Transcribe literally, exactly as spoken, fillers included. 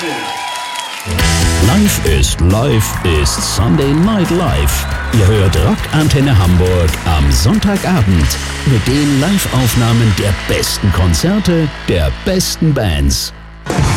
Live ist Live ist Sunday Night Live. Ihr hört Rockantenne Hamburg am Sonntagabend mit den Live-Aufnahmen der besten Konzerte der besten Bands.